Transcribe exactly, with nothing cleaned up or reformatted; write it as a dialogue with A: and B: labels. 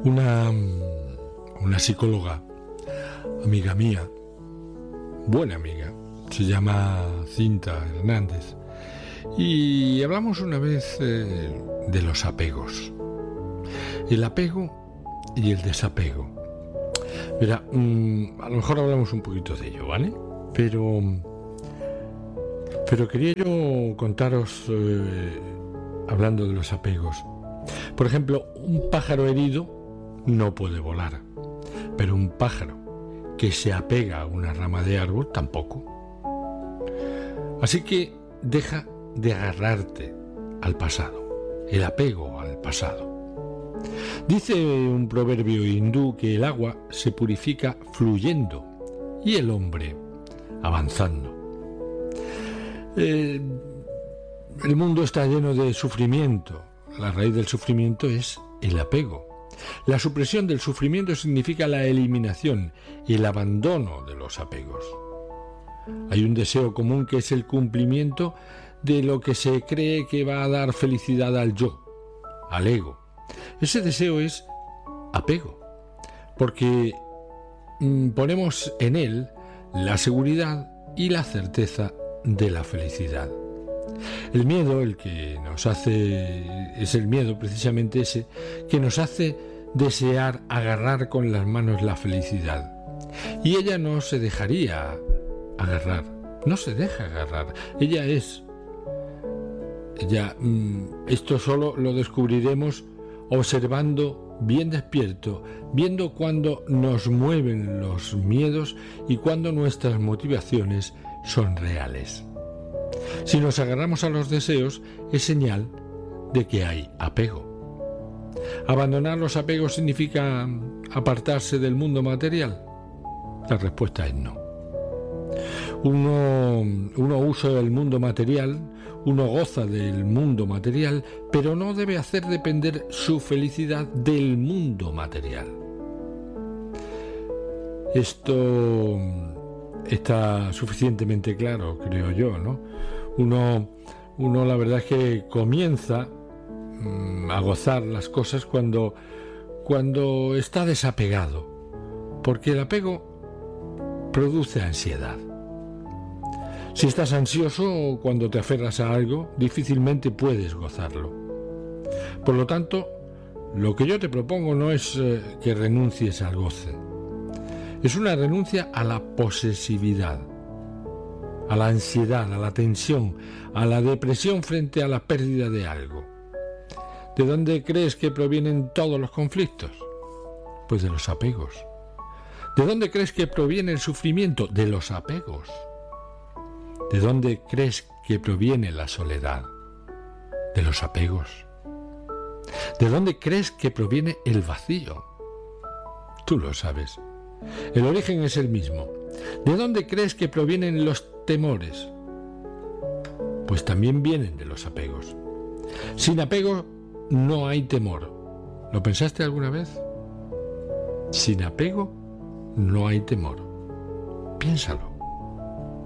A: Una, una psicóloga, amiga mía, buena amiga, se llama Cinta Hernández, y hablamos una vez eh, de los apegos, el apego y el desapego. Mira, mmm, a lo mejor hablamos un poquito de ello, ¿vale? Pero, pero quería yo contaros, eh, hablando de los apegos. Por ejemplo, un pájaro herido no puede volar, pero un pájaro que se apega a una rama de árbol tampoco. Así que deja de agarrarte al pasado, el apego al pasado. Dice un proverbio hindú que el agua se purifica fluyendo y el hombre avanzando. Eh, el mundo está lleno de sufrimiento. La raíz del sufrimiento es el apego. La supresión del sufrimiento significa la eliminación y el abandono de los apegos. Hay un deseo común que es el cumplimiento de lo que se cree que va a dar felicidad al yo, al ego. Ese deseo es apego, porque mm, ponemos en él la seguridad y la certeza de la felicidad. El miedo, el que nos hace, es el miedo precisamente ese, que nos hace desear agarrar con las manos la felicidad. Y ella no se dejaría agarrar, no se deja agarrar, ella es. Ella, esto solo lo descubriremos observando bien despierto, viendo cuándo nos mueven los miedos y cuándo nuestras motivaciones son reales. Si nos agarramos a los deseos, es señal de que hay apego. ¿Abandonar los apegos significa apartarse del mundo material? La respuesta es no. Uno, uno usa el mundo material, uno goza del mundo material, pero no debe hacer depender su felicidad del mundo material. Esto está suficientemente claro, creo yo, ¿no? Uno, uno la verdad es que comienza mmm, a gozar las cosas cuando, cuando está desapegado, porque el apego produce ansiedad. Si estás ansioso cuando te aferras a algo, difícilmente puedes gozarlo. Por lo tanto, lo que yo te propongo no es eh, que renuncies al goce. Es una renuncia a la posesividad, a la ansiedad, a la tensión, a la depresión frente a la pérdida de algo. ¿De dónde crees que provienen todos los conflictos? Pues de los apegos. ¿De dónde crees que proviene el sufrimiento? De los apegos. ¿De dónde crees que proviene la soledad? De los apegos. ¿De dónde crees que proviene el vacío? Tú lo sabes. El origen es el mismo. ¿De dónde crees que provienen los temores? Pues también vienen de los apegos. Sin apego no hay temor. ¿Lo pensaste alguna vez? Sin apego no hay temor. Piénsalo.